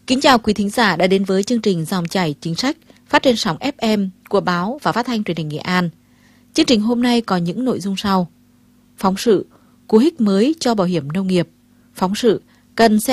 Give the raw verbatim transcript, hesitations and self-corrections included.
Kính chào quý thính giả đã đến với chương trình Dòng chảy chính sách phát trên sóng ép em của báo và phát thanh truyền hình Nghệ An. Chương trình hôm nay có những nội dung sau: phóng sự cú hích mới cho bảo hiểm nông nghiệp, phóng sự cần xem